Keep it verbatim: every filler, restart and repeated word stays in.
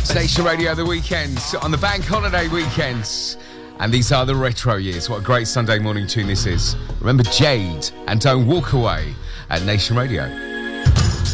It's Nation Radio, the weekends, on the bank holiday weekends. And these are the retro years. What a great Sunday morning tune this is. Remember Jade and Don't Walk Away at Nation Radio.